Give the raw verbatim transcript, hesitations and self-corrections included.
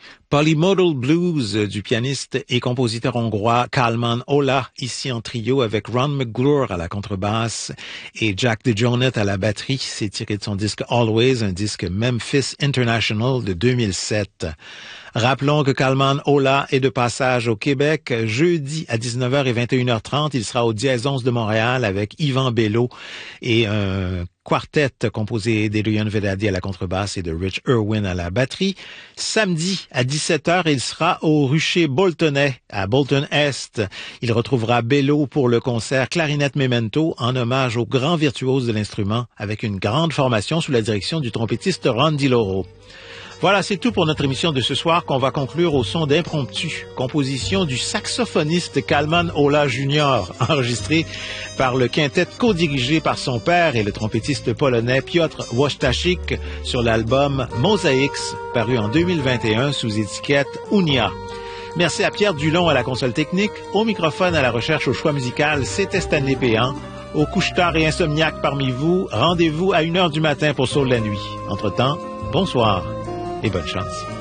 Polymodal Blues du pianiste et compositeur hongrois Kálmán Olah, ici en trio avec Ron McGlure à la contrebasse et Jack DeJohnette à la batterie. C'est tiré de son disque Always, un disque Memphis International de deux mille sept. Rappelons que Kálmán Olah est de passage au Québec. Jeudi à dix-neuf heures et vingt et une heures trente, il sera au Dièse onze de Montréal avec Yvan Bello et un quartet composé d'Adrian Vedadi à la contrebasse et de Rich Irwin à la batterie. Samedi à dix-sept heures, il sera au Rucher Boltonais à Bolton-Est. Il retrouvera Bello pour le concert Clarinette Memento en hommage au grand virtuose de l'instrument avec une grande formation sous la direction du trompettiste Ron DiLoro. Voilà, c'est tout pour notre émission de ce soir qu'on va conclure au son d'Impromptu, composition du saxophoniste Kálmán Olah junior, enregistré par le quintet co-dirigé par son père et le trompettiste polonais Piotr Wojtaszek sur l'album Mosaics, paru en deux mille vingt et un sous étiquette Unia. Merci à Pierre Dulon à la console technique, au microphone à la recherche au choix musical, c'était Stanley Péan. Aux couche-tard et insomniaques parmi vous, rendez-vous à une heure du matin pour Saut de la nuit. Entre-temps, bonsoir et bonne chance.